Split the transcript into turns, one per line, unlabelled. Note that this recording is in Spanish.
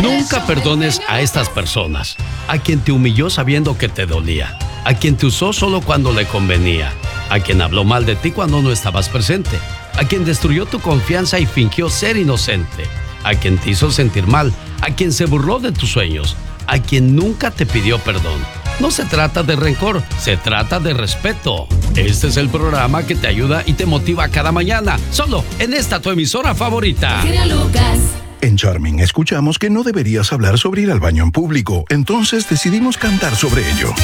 Nunca perdones a estas personas. A quien te humilló sabiendo que te dolía. A quien te usó solo cuando le convenía. A quien habló mal de ti cuando no estabas presente. A quien destruyó tu confianza y fingió ser inocente. A quien te hizo sentir mal. A quien se burló de tus sueños. A quien nunca te pidió perdón. No se trata de rencor, se trata de respeto. Este es el programa que te ayuda y te motiva cada mañana. Solo en esta tu emisora favorita.
En Charming escuchamos que no deberías hablar sobre ir al baño en público. Entonces decidimos cantar sobre ello.